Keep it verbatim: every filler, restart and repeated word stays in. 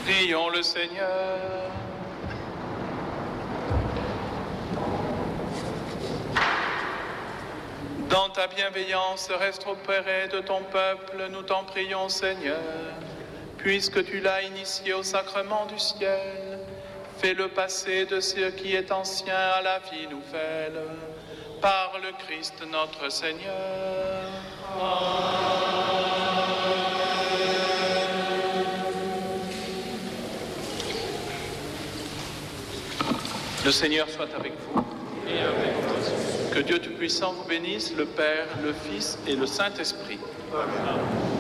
Prions le Seigneur. Dans ta bienveillance, reste auprès de ton peuple, nous t'en prions, Seigneur. Puisque tu l'as initié au sacrement du ciel, fais-le passer de ce qui est ancien à la vie nouvelle. Par le Christ notre Seigneur. Amen. Le Seigneur soit avec vous. Et avec vous. Que Dieu Tout-Puissant vous bénisse, le Père, le Fils et le Saint-Esprit. Amen.